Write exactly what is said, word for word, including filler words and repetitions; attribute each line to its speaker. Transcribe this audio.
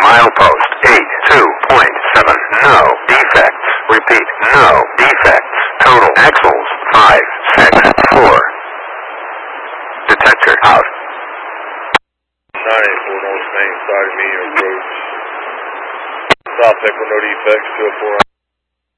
Speaker 1: Milepost eight two point seven. No defects. Repeat. No defects. Total axles five six four. Detector out.
Speaker 2: nine eighty-four North Main, side of medium approach. South Echo, no defects, two oh four.